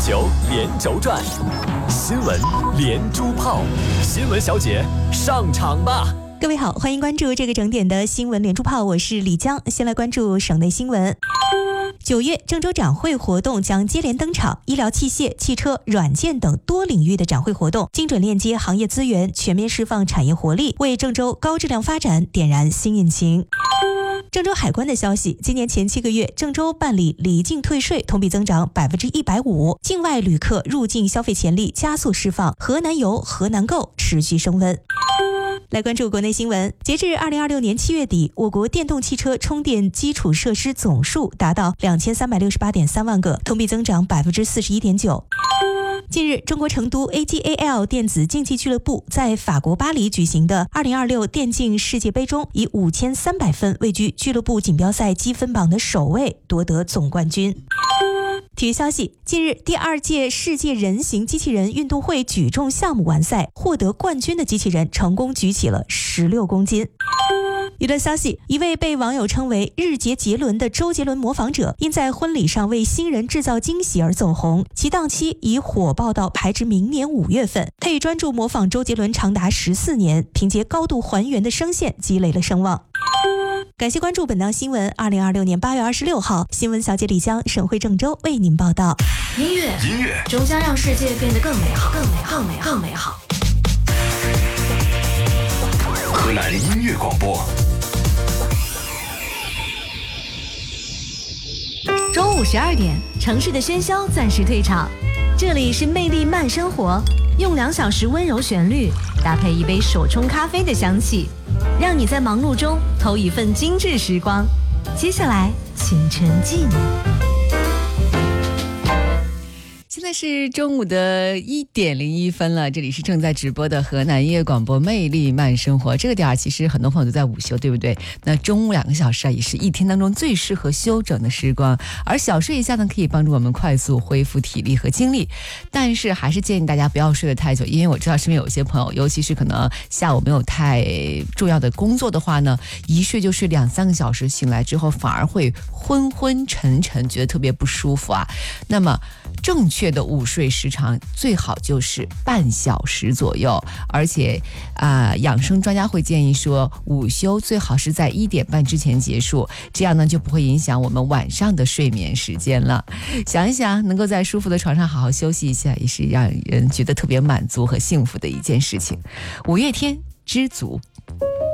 球连轴转，新闻连珠炮，新闻小姐上场吧！ 各位好，欢迎关注这个整点的新闻连珠炮，我是李江。先来关注省内新闻。9月郑州展会活动将接连登场，医疗器械、汽车、软件等多领域的展会活动，精准链接行业资源，全面释放产业活力，为郑州高质量发展点燃新引擎。郑州海关的消息，今年前7个月，郑州办理离境退税同比增长150%，境外旅客入境消费潜力加速释放，河南游、河南购持续升温。来关注国内新闻，截至2026年7月底，我国电动汽车充电基础设施总数达到2368.3万个，同比增长41.9%。近日，中国成都 AGAL 电子竞技俱乐部在法国巴黎举行的2026电竞世界杯中，以5300分位居俱乐部锦标赛积分榜的首位，夺得总冠军。体育消息，近日第2届世界人形机器人运动会举重项目完赛，获得冠军的机器人成功举起了16公斤。娱乐消息，一位被网友称为日结杰伦的周杰伦模仿者，因在婚礼上为新人制造惊喜而走红，其档期已火爆到排至明年5月份。他已专注模仿周杰伦长达14年，凭借高度还原的声线积累了声望。感谢关注本档新闻。2026年8月26号，新闻小姐李江，省会郑州为您报道。 音乐终将让世界变得更美好，更美好，更美好，更美好。 河南音乐广播。 中午12点，城市的喧嚣暂时退场，这里是魅力慢生活，用2小时温柔旋律搭配一杯手冲咖啡的香气，让你在忙碌中偷一份精致时光。接下来请沉浸。 现在是中午的1点01分了，这里是正在直播的河南音乐广播魅力慢生活。这个点其实很多朋友都在午休，对不对？那中午2个小时也是一天当中最适合休整的时光，而小睡一下呢，可以帮助我们快速恢复体力和精力。但是还是建议大家不要睡得太久，因为我知道身边有些朋友，尤其是可能下午没有太重要的工作的话呢，一睡就睡2-3个小时，醒来之后反而会昏昏沉沉，觉得特别不舒服啊。那么正确的午睡时长最好就是半小时左右，而且养生专家会建议说，午休最好是在1点半之前结束，这样呢就不会影响我们晚上的睡眠时间了。想一想，能够在舒服的床上好好休息一下，也是让人觉得特别满足和幸福的一件事情。5月天知足。